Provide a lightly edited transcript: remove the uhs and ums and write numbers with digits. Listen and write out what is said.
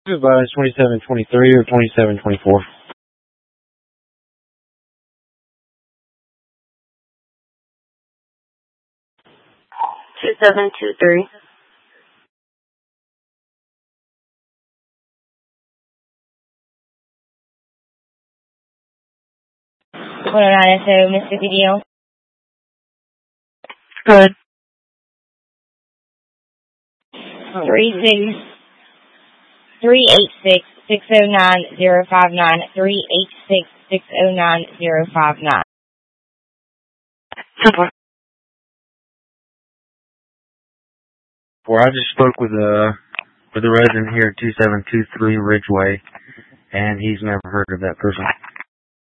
Advise 2723 or 2724. 2723. Hold on, so Mississippi Deal. Good. 386-609-059. 386-609-059. Well, I just spoke with a resident here at 2723 Ridgeway, and he's never heard of that person.